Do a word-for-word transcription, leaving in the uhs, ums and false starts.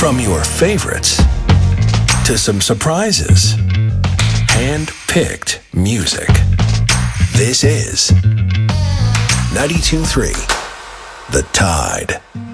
From your favorites to some surprises. Hand-picked music. This is ninety-two point three The Tide.